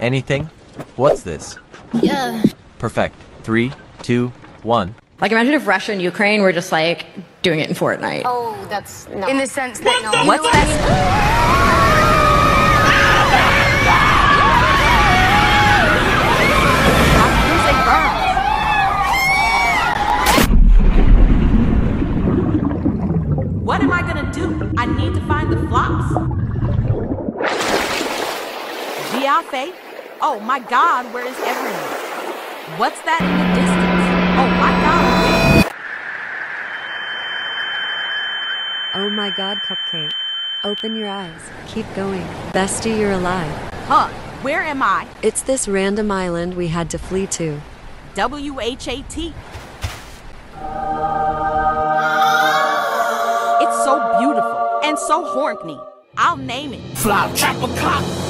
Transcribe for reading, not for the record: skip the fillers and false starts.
Anything? What's this? Yeah. Perfect. 3, 2, 1. Like, imagine if Russia and Ukraine were just, like, doing it in Fortnite. Oh, that's no. In the sense that no. What's that? What am I gonna do? I need to find the flops. Giafe? Oh my God, where is everyone? What's that in the distance? Oh my God. Oh my God, Cupcake. Open your eyes. Keep going. Bestie, you're alive. Huh, where am I? It's this random island we had to flee to. WHAT. It's so beautiful and so horny. I'll name it. Flop, chop a clock.